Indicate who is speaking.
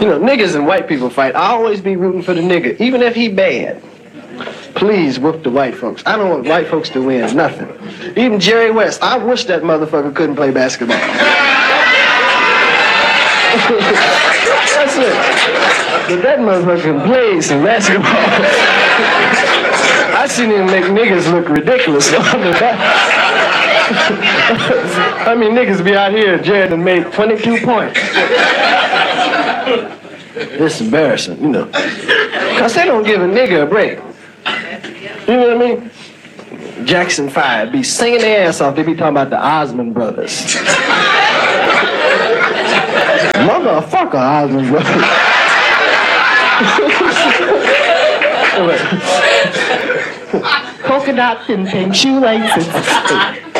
Speaker 1: You know, niggas and white people fight. I always be rooting for the nigga, even if he bad. Please whoop the white folks. I don't want white folks to win nothing. Even Jerry West, I wish that motherfucker couldn't play basketball. That's it. But that motherfucker can play some basketball. I seen him make niggas look ridiculous on the back. I mean, niggas be out here, Jared and made 22 points. It's embarrassing, you know. Because they don't give a nigga a break. You know what I mean? Jackson 5 be singing their ass off. They be talking about the Osmond brothers. Motherfucker, Osmond brothers. Polka dots and pink shoelaces.